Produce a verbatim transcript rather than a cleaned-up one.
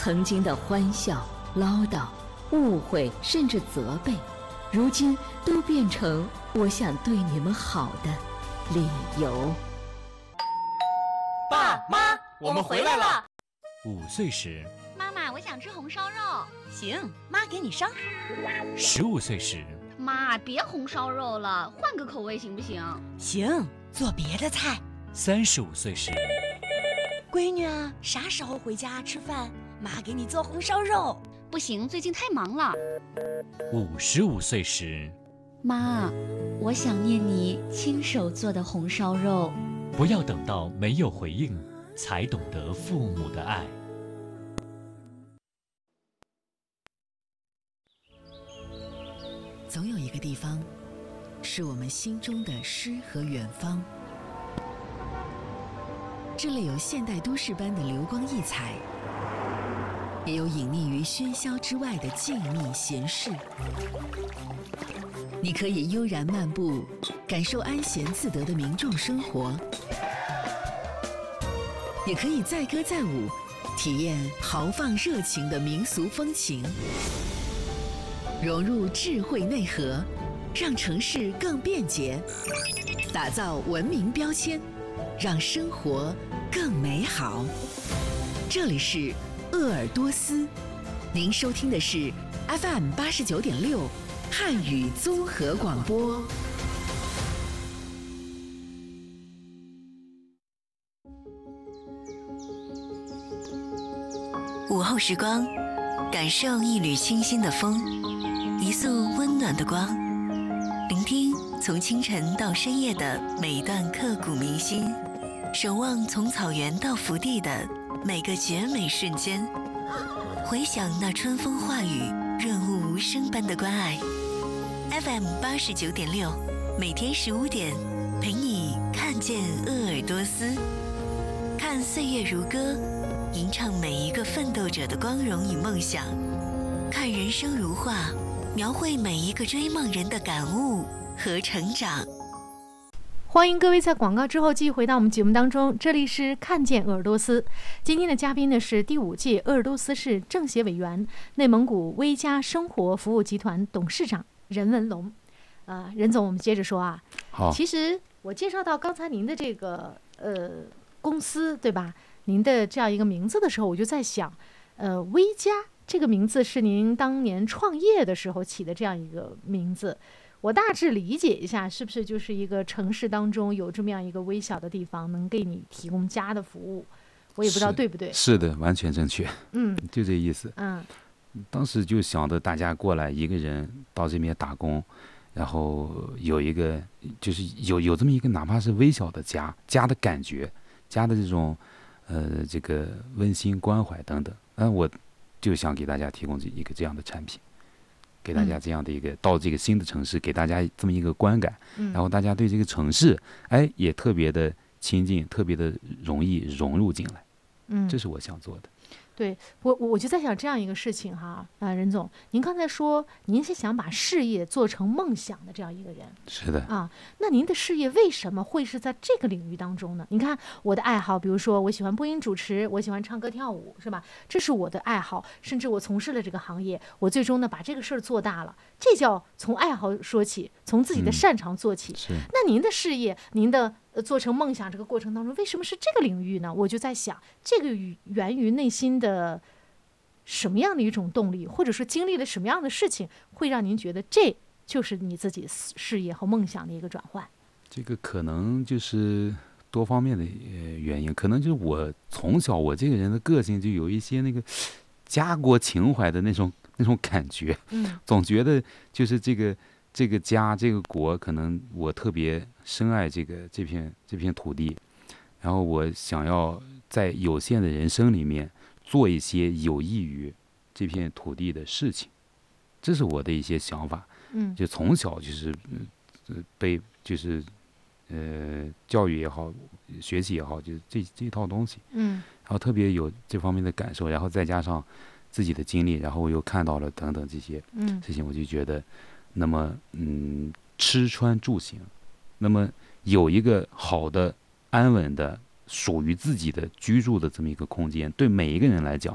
曾经的欢笑、唠叨、误会，甚至责备，如今都变成我想对你们好的理由。 爸妈，我们回来了。 五岁时， 妈妈，我想吃红烧肉。 行，妈给你烧。 十五岁时， 妈，别红烧肉了，换个口味行不行？ 行，做别的菜。 三十五岁时， 闺女啊，啥时候回家吃饭？妈给你做红烧肉。 不行，最近太忙了。 五十五岁时， 妈，我想念你亲手做的红烧肉。 不要等到没有回应，才懂得父母的爱。 总有一个地方，是我们心中的诗和远方。这里有现代都市般的流光溢彩，也有隐匿于喧嚣之外的静谧闲适。你可以悠然漫步，感受安闲自得的民众生活；也可以载歌载舞，体验豪放热情的民俗风情。融入智慧内核，让城市更便捷，打造文明标签，让生活更美好。这里是鄂尔多斯，您收听的是 F M 八十九点六汉语综合广播。 午后时光，感受一缕清新的风，一束温暖的光，聆听从清晨到深夜的每段刻骨铭心，守望从草原到福地的每个绝美瞬间，回想那春风化雨、润物无声般的关爱。F M 八十九点六，每天十五点，陪你看见鄂尔多斯，看岁月如歌，吟唱每一个奋斗者的光荣与梦想，看人生如画，描绘每一个追梦人的感悟和成长。 欢迎各位在广告之后继续回到我们节目当中，这里是看见鄂尔多斯。今天的嘉宾呢是第五届鄂尔多斯市政协委员、内蒙古微家生活服务集团董事长任文龙。呃，任总，我们接着说啊。 好。 其实我介绍到刚才您的这个呃公司，对吧？您的这样一个名字的时候，我就在想，呃，微家这个名字是您当年创业的时候起的这样一个名字。我大致理解一下，是不是就是一个城市当中有这么样一个微小的地方，能给你提供家的服务？我也不知道对不对。 是的，完全正确。 嗯， 就这意思。 嗯， 当时就想着大家过来一个人到这边打工，然后有一个就是有有这么一个哪怕是微小的家，家的感觉，家的这种呃这个温馨关怀等等。那我就想给大家提供这一个这样的产品。给大家这样的一个、嗯、到这个新的城市，给大家这么一个观感、嗯、然后大家对这个城市哎也特别的亲近，特别的容易融入进来。嗯，这是我想做的。 对，我我就在想这样一个事情哈，啊、呃，任总，您刚才说您是想把事业做成梦想的这样一个人。 是的。 啊，那您的事业为什么会是在这个领域当中呢？你看我的爱好，比如说我喜欢播音主持，我喜欢唱歌跳舞，是吧？这是我的爱好，甚至我从事了这个行业，我最终呢把这个事儿做大了，这叫从爱好说起，从自己的擅长做起。 嗯、是。 那您的事业，您的。呃，做成梦想这个过程当中，为什么是这个领域呢？我就在想，这个源于内心的什么样的一种动力，或者说经历了什么样的事情，会让您觉得这就是你自己事业和梦想的一个转换？ 这个可能就是多方面的原因，可能就是我从小我这个人的个性就有一些那个家国情怀的那种那种感觉，嗯，总觉得就是这个。这个家，这个国，可能我特别深爱这个这片这片土地，然后我想要在有限的人生里面做一些有益于这片土地的事情，这是我的一些想法。嗯，就从小就是呃被就是呃教育也好，学习也好，就是这这套东西。嗯，然后特别有这方面的感受，然后再加上自己的经历，然后我又看到了等等这些事情，我就觉得。那么，嗯，吃穿住行，那么有一个好的、安稳的、属于自己的居住的这么一个空间，对每一个人来讲